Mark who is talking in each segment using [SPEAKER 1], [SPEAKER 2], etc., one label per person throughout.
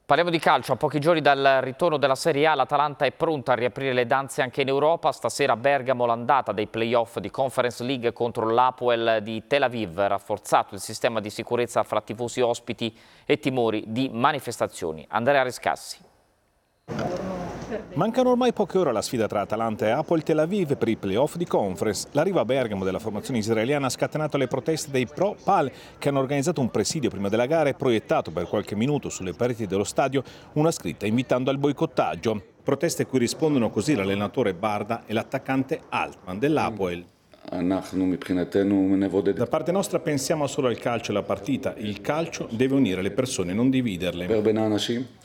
[SPEAKER 1] Parliamo di calcio, a pochi giorni dal ritorno della Serie A l'Atalanta è pronta a riaprire le danze anche in Europa. Stasera a Bergamo l'andata dei play-off di Conference League contro l'Hapoel di Tel Aviv, rafforzato il sistema di sicurezza fra tifosi ospiti e timori di manifestazioni. Andrea Riscassi.
[SPEAKER 2] Mancano ormai poche ore alla sfida tra Atalanta e Hapoel Tel Aviv per i playoff di Conference. L'arrivo a Bergamo della formazione israeliana ha scatenato le proteste dei pro-Pal che hanno organizzato un presidio prima della gara e proiettato per qualche minuto sulle pareti dello stadio una scritta invitando al boicottaggio. Proteste cui rispondono così l'allenatore Barda e l'attaccante Altman dell'Hapoel. Da parte nostra pensiamo solo al calcio e alla partita. Il calcio deve unire le persone, non dividerle.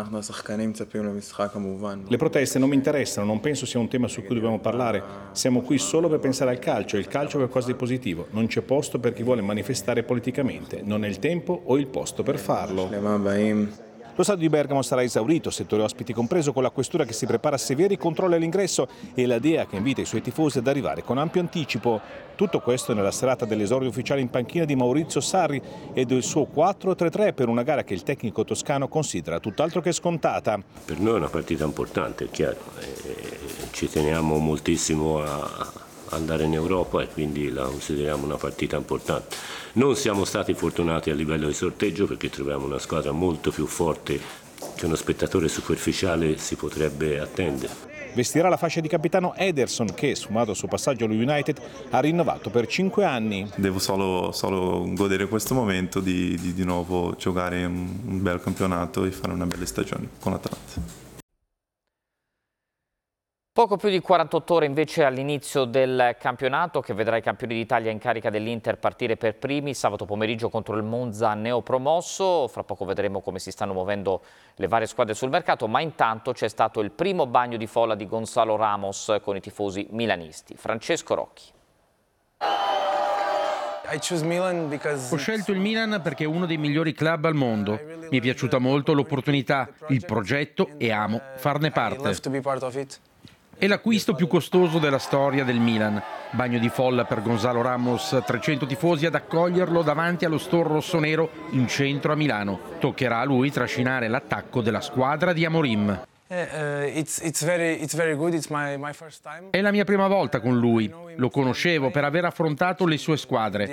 [SPEAKER 2] Le proteste non mi interessano, non penso sia un tema su cui dobbiamo parlare. Siamo qui solo per pensare al calcio e il calcio è qualcosa di positivo. Non c'è posto per chi vuole manifestare politicamente. Non è il tempo o il posto per farlo. Lo stadio di Bergamo sarà esaurito, settore ospiti compreso, con la questura che si prepara a severi controlli all'ingresso e la DEA che invita i suoi tifosi ad arrivare con ampio anticipo. Tutto questo nella serata dell'esordio ufficiale in panchina di Maurizio Sarri e del suo 4-3-3 per una gara che il tecnico toscano considera tutt'altro che scontata.
[SPEAKER 3] Per noi è una partita importante, è chiaro. Ci teniamo moltissimo a andare in Europa e quindi la consideriamo una partita importante. Non siamo stati fortunati a livello di sorteggio perché troviamo una squadra molto più forte che uno spettatore superficiale si potrebbe attendere.
[SPEAKER 2] Vestirà la fascia di capitano Ederson che, sfumato il suo passaggio allo United, ha rinnovato per 5 anni.
[SPEAKER 4] Devo solo godere questo momento di nuovo giocare un bel campionato e fare una bella stagione con l'Atalanta.
[SPEAKER 1] Poco più di 48 ore invece all'inizio del campionato che vedrà i campioni d'Italia in carica dell'Inter partire per primi sabato pomeriggio contro il Monza neopromosso. Fra poco vedremo come si stanno muovendo le varie squadre sul mercato, ma intanto c'è stato il primo bagno di folla di Gonzalo Ramos con i tifosi milanisti. Francesco Rocchi.
[SPEAKER 5] Ho scelto il Milan perché è uno dei migliori club al mondo. Mi è piaciuta molto l'opportunità, il progetto e amo farne parte. È l'acquisto più costoso della storia del Milan. Bagno di folla per Gonzalo Ramos, 300 tifosi ad accoglierlo davanti allo store rossonero in centro a Milano. Toccherà a lui trascinare l'attacco della squadra di Amorim. È la mia prima volta con lui. Lo conoscevo per aver affrontato le sue squadre.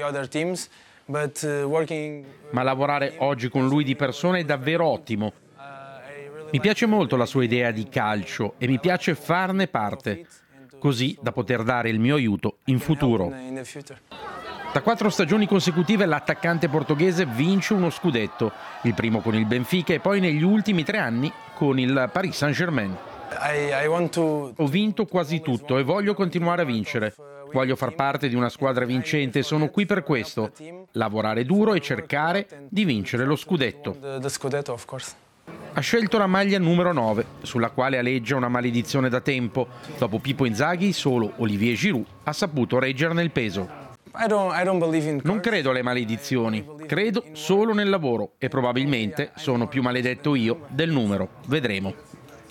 [SPEAKER 5] Ma lavorare oggi con lui di persona è davvero ottimo. Mi piace molto la sua idea di calcio e mi piace farne parte, così da poter dare il mio aiuto in futuro. Da 4 stagioni consecutive l'attaccante portoghese vince uno scudetto, il primo con il Benfica e poi negli ultimi 3 anni con il Paris Saint-Germain. Ho vinto quasi tutto e voglio continuare a vincere. Voglio far parte di una squadra vincente e sono qui per questo, lavorare duro e cercare di vincere lo scudetto. Ha scelto la maglia numero 9, sulla quale aleggia una maledizione da tempo. Dopo Pippo Inzaghi, solo Olivier Giroud ha saputo reggerne il peso. Non credo alle maledizioni, credo solo nel lavoro e probabilmente sono più maledetto io del numero. Vedremo.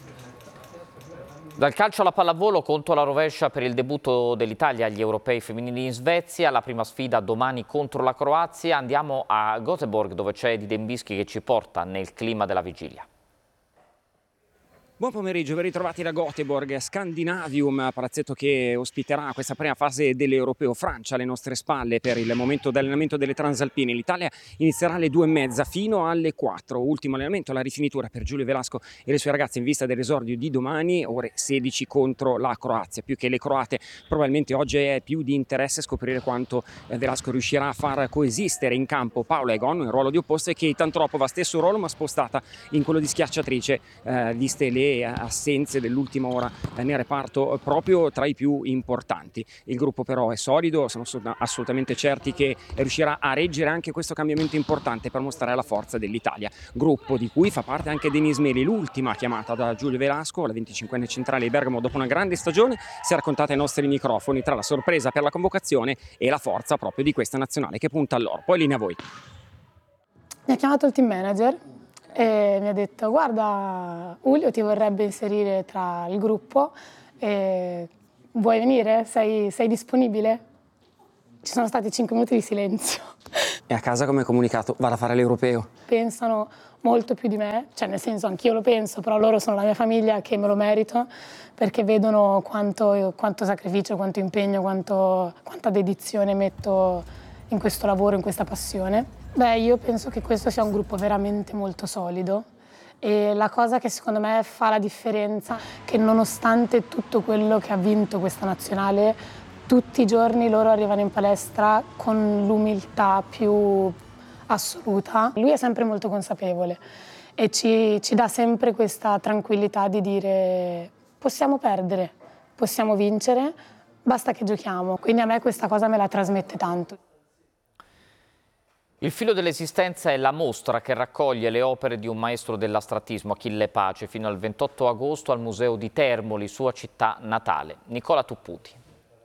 [SPEAKER 1] Dal calcio alla pallavolo conto alla rovescia per il debutto dell'Italia agli europei femminili in Svezia. La prima sfida domani contro la Croazia. Andiamo a Göteborg dove c'è Edi Dembischi che ci porta nel clima della vigilia.
[SPEAKER 6] Buon pomeriggio, ben ritrovati da Göteborg, Scandinavium, palazzetto che ospiterà questa prima fase dell'Europeo. Francia alle nostre spalle per il momento d'allenamento delle transalpine. L'Italia inizierà alle 2:30 fino alle 4. Ultimo allenamento, la rifinitura per Giulio Velasco e le sue ragazze in vista dell'esordio di domani, ore 16 contro la Croazia. Più che le croate, probabilmente oggi è più di interesse scoprire quanto Velasco riuscirà a far coesistere in campo Paola Egon in ruolo di opposto e Keita Antropova, stesso ruolo ma spostata in quello di schiacciatrice, viste le assenze dell'ultima ora nel reparto proprio tra i più importanti. Il gruppo però è solido, sono assolutamente certi che riuscirà a reggere anche questo cambiamento importante per mostrare la forza dell'Italia. Gruppo di cui fa parte anche Denise Meli, l'ultima chiamata da Giulio Velasco, la 25enne centrale di Bergamo dopo una grande stagione, si è raccontata ai nostri microfoni tra la sorpresa per la convocazione e la forza proprio di questa nazionale che punta all'oro. Poi linea a voi.
[SPEAKER 7] Mi ha chiamato il team manager e mi ha detto: guarda, Julio ti vorrebbe inserire tra il gruppo, vuoi venire? Sei disponibile? Ci sono stati 5 minuti di silenzio.
[SPEAKER 6] E a casa come comunicato? Vado a fare l'europeo?
[SPEAKER 7] Pensano molto più di me, cioè nel senso anch'io lo penso, però loro sono la mia famiglia che me lo merito, perché vedono quanto sacrificio, quanto impegno, quanta dedizione metto in questo lavoro, in questa passione. Beh, io penso che questo sia un gruppo veramente molto solido e la cosa che secondo me fa la differenza è che nonostante tutto quello che ha vinto questa nazionale, tutti i giorni loro arrivano in palestra con l'umiltà più assoluta. Lui è sempre molto consapevole e ci dà sempre questa tranquillità di dire possiamo perdere, possiamo vincere, basta che giochiamo. Quindi a me questa cosa me la trasmette tanto.
[SPEAKER 1] Il filo dell'esistenza è la mostra che raccoglie le opere di un maestro dell'astrattismo, Achille Pace, fino al 28 agosto al Museo di Termoli, sua città natale. Nicola Tupputi.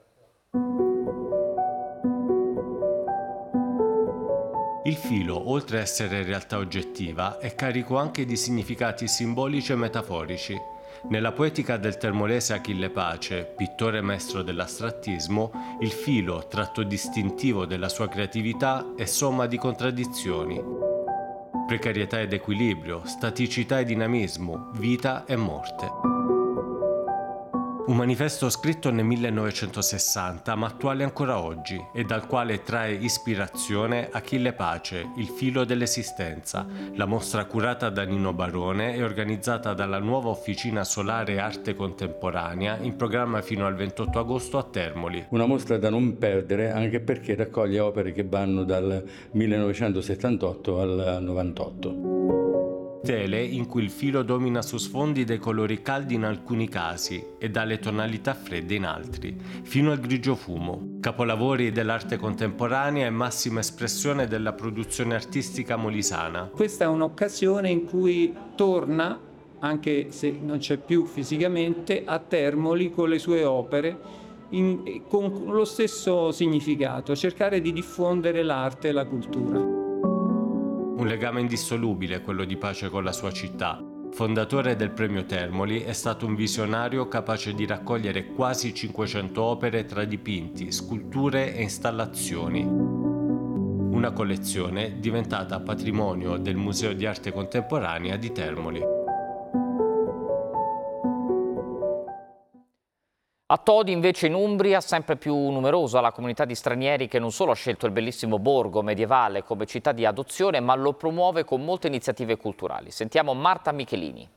[SPEAKER 8] Il filo, oltre a essere realtà oggettiva, è carico anche di significati simbolici e metaforici. Nella poetica del termolese Achille Pace, pittore maestro dell'astrattismo, il filo, tratto distintivo della sua creatività, è somma di contraddizioni. Precarietà ed equilibrio, staticità e dinamismo, vita e morte. Un manifesto scritto nel 1960, ma attuale ancora oggi, e dal quale trae ispirazione Achille Pace, il filo dell'esistenza, la mostra curata da Nino Barone e organizzata dalla nuova Officina Solare Arte Contemporanea, in programma fino al 28 agosto a Termoli.
[SPEAKER 9] Una mostra da non perdere, anche perché raccoglie opere che vanno dal 1978 al 98.
[SPEAKER 8] Tele in cui il filo domina su sfondi dai colori caldi in alcuni casi e dalle tonalità fredde in altri, fino al grigio fumo, capolavori dell'arte contemporanea e massima espressione della produzione artistica molisana.
[SPEAKER 10] Questa è un'occasione in cui torna, anche se non c'è più fisicamente, a Termoli con le sue opere, con lo stesso significato, cercare di diffondere l'arte e la cultura.
[SPEAKER 8] Un legame indissolubile quello di Pace con la sua città. Fondatore del Premio Termoli, è stato un visionario capace di raccogliere quasi 500 opere tra dipinti, sculture e installazioni. Una collezione diventata patrimonio del Museo di Arte Contemporanea di Termoli.
[SPEAKER 1] A Todi, invece, in Umbria, sempre più numerosa la comunità di stranieri che non solo ha scelto il bellissimo borgo medievale come città di adozione, ma lo promuove con molte iniziative culturali. Sentiamo Marta Michelini.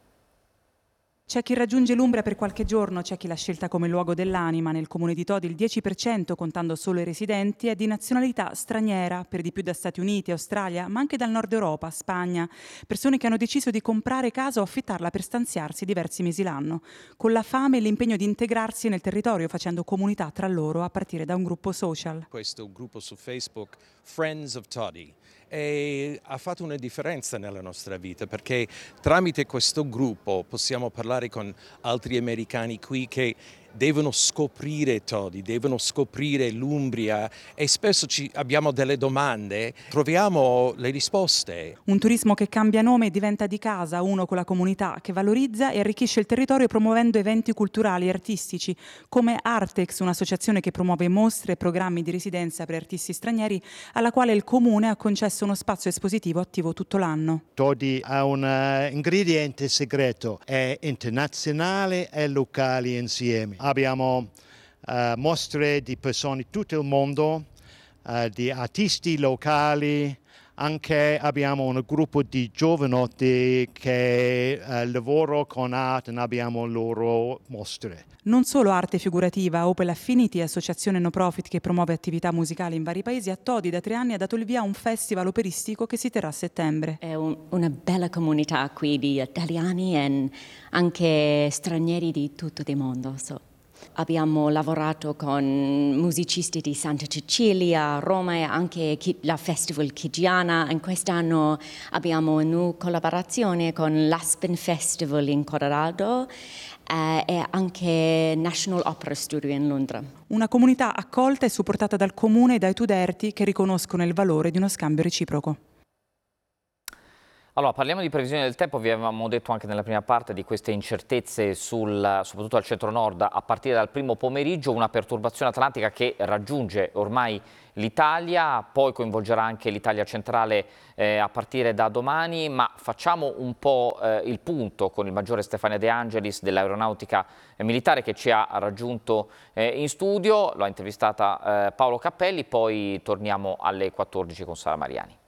[SPEAKER 11] C'è chi raggiunge l'Umbria per qualche giorno, c'è chi l'ha scelta come luogo dell'anima. Nel comune di Todi il 10%, contando solo i residenti, è di nazionalità straniera, per di più da Stati Uniti, Australia, ma anche dal nord Europa, Spagna. Persone che hanno deciso di comprare casa o affittarla per stanziarsi diversi mesi l'anno, con la fame e l'impegno di integrarsi nel territorio, facendo comunità tra loro a partire da un gruppo social.
[SPEAKER 12] Questo gruppo su Facebook, Friends of Todi, e ha fatto una differenza nella nostra vita, perché tramite questo gruppo possiamo parlare con altri americani qui che devono scoprire Todi, devono scoprire l'Umbria e spesso abbiamo delle domande, troviamo le risposte.
[SPEAKER 11] Un turismo che cambia nome e diventa di casa, uno con la comunità, che valorizza e arricchisce il territorio promuovendo eventi culturali e artistici, come Artex, un'associazione che promuove mostre e programmi di residenza per artisti stranieri, alla quale il comune ha concesso uno spazio espositivo attivo tutto l'anno.
[SPEAKER 13] Todi ha un ingrediente segreto, è internazionale e locale insieme. Abbiamo mostre di persone di tutto il mondo, di artisti locali, anche abbiamo un gruppo di giovanotti che lavorano con arte e abbiamo loro mostre.
[SPEAKER 11] Non solo arte figurativa, Opel Affinity, associazione no profit che promuove attività musicali in vari paesi, a Todi da 3 anni ha dato il via a un festival operistico che si terrà a settembre.
[SPEAKER 14] È una bella comunità qui di italiani e anche stranieri di tutto il mondo. Abbiamo lavorato con musicisti di Santa Cecilia, Roma e anche la Festival Chigiana. In quest'anno abbiamo una collaborazione con l'Aspen Festival in Colorado e anche National Opera Studio in Londra.
[SPEAKER 11] Una comunità accolta e supportata dal comune e dai Tuderti che riconoscono il valore di uno scambio reciproco.
[SPEAKER 1] Allora, parliamo di previsione del tempo. Vi avevamo detto anche nella prima parte di queste incertezze soprattutto al centro-nord a partire dal primo pomeriggio, una perturbazione atlantica che raggiunge ormai l'Italia, poi coinvolgerà anche l'Italia centrale a partire da domani, ma facciamo un po' il punto con il maggiore Stefania De Angelis dell'Aeronautica Militare che ci ha raggiunto in studio. L'ho intervistata Paolo Cappelli, poi torniamo alle 14 con Sara Mariani.